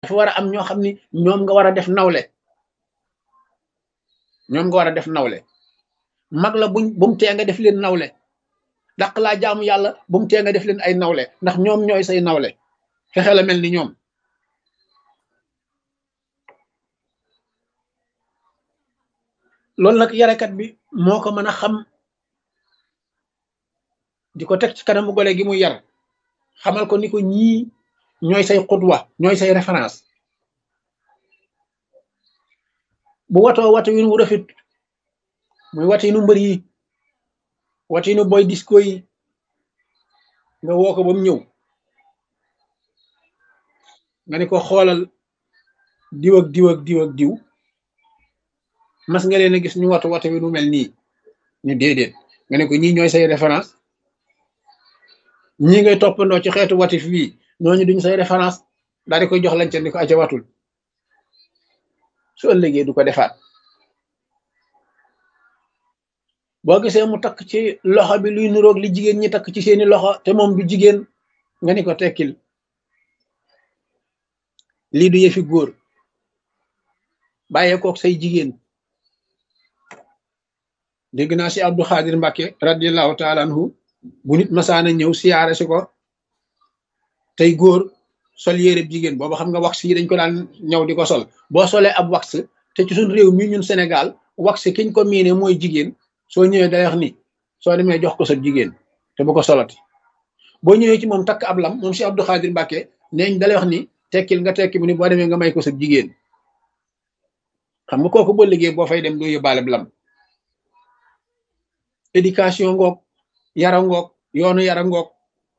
dafa war a am ñoo xam ni ñoom nga war a def nawle ñoom nga war a def nawle mag la bu mu tee nga def leen nawle dàq laa jaamu yàlla bu mu tee nga def leen ay nawle ndax ñoom ñooy say nawle fexe la mel ni ñoom loolu nag yarekat bi moo ko mën a xam di ko teg ci kanamu gole gi muy yar xamal ko ni ko ñii ñooy say xutwa ñooy say référence bu watoo watu wi nu rafet muy watinu mbër yi watinu boy disco yi nga woo ko ba mu ñëw nga ne ko xoolal diw ak diw ak diw ak diw mas nga leen a gis ñu watu wi nu mel nii ñu déedéet nga ne ko ñii ñooy say référence ñii ngay toppandoo ci xeetu watif bii ñooñu duñ say référence daal di koy jox lañ ca ni ko aca watul su ëllëgee du ko defaat boo gisee mu takk ci loxo bi luy nuroog li jigéen ñi takk ci seeni loxo te moom du jigéen nga ni ko tekkil lii du yëfi góor bàyyee kook say jigéen dégg naa si Abdou Khadir Mbacke radiallahu taala anhu bu nit masaana ñëw siyaare si ko tey góor sol yéereb jigéen booba xam nga wax yi dañ ko daan ñëw di ko sol boo solee ab wax te ci suñ réew mi ñun Sénégal wax kiñ ko miine mooy jigéen soo ñëwee day wax ni soo demee jox ko sa jigéen te bu ko solati boo ñëwee ci moom takk ab lam moom si Abdou Khadir Mbacke neeñ dalay wax ni tekkil nga tekki mu ni boo demee nga may ko sa jigéen xam nga kooku boo liggéey boo fay dem doo yóbbaale lam éducation ngoog yara ngoog yoonu yara ngoog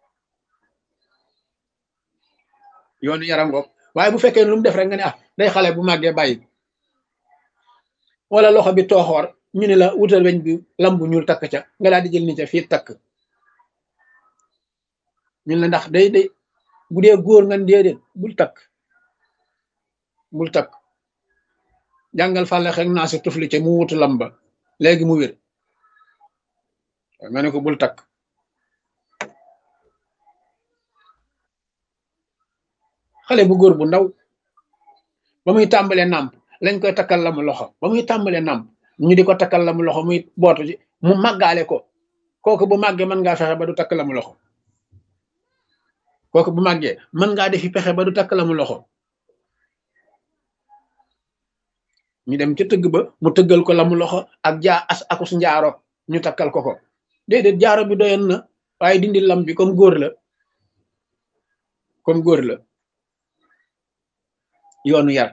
yoonu yara ngoog waaye bu fekkee lu mu def rek nga ne ah day xale bu màggee bàyyi wala loxo bi tooxoor ñu ne la wutal weñ bi lam bu ñuul takk ca nga daal di jël ni ca fii takk ñun la ndax day bu dee góor nga déedéet bul takk jàngal fàlle xek naa si tufli ca mu wutu lam ba léegi mu wér nga ne ko bul takk xale bu góor bu ndaw ba muy tàmbalee nàmp lañ koy takkal la mu loxo ba muy tàmbalee nàmp ñu di ko takkal la mu loxo muy bootu ci mu màggaale ko kooku bu màggee mën ngaa fexe ba du takk la mu loxo kooku bu màggee mën ngaa defi pexe ba du takk la mu loxo ñu dem ca tëgg ba mu tëggal ko la mu loxo ak akus njaaro ñu takkal ko déedéet jaaro bi doyoon na waaye dindi lam bi comme góor la yoonu yar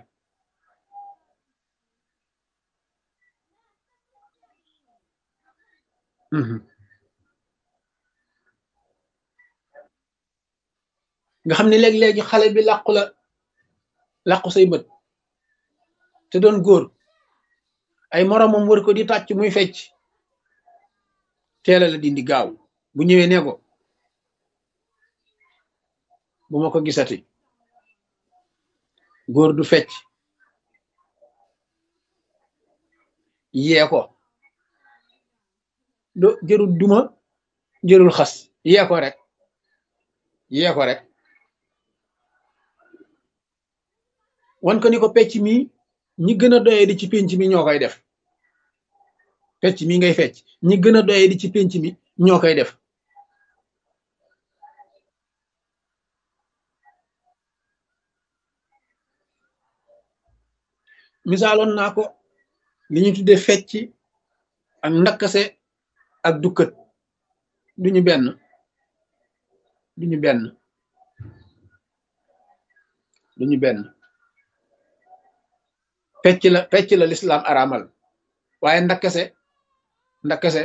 nga xam ne léeg-léegi xale bi làqu say bët te doon góor ay moromam wër ko di tàcc muy fecc teela la dindi gaaw bu ñëwee ne ko bu ma ko gisati góor du fecc yee ko jërul duma jërul xas yee ko rek wan ko ni ko pecc mi ñi gën a doyee di ci pénc mi ñoo koy def pecc mi ngay fecc ñi gën a doyee di ci pénc mi ñoo koy def misaaloon naa ko li ñu tuddee fecc ak ndakkase ak dukkat duñu benn fecc la lislaam araamal waaye ndakkase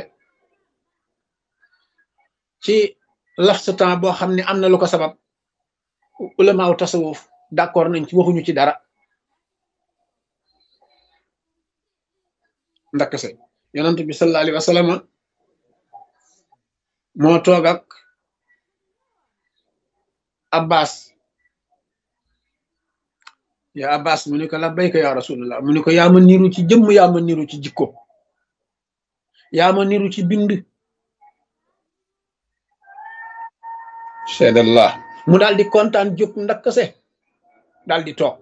ci laps temps boo xam ne am na lu ko sabab ulamaaw tasawuf d'accord nañ ci waxuñu ci dara ndakkase yonent bi sallallahu alayhi wa sallam moo toog ak Abbas ya Abbas mu ne ko labbayka ya rasulullah mu ne ko yaa ma niru ci jëmm yaa ma niru ci jikko yaa ma niru ci bind seedallah mu daal di kontaan jóg ndakkase daal di toog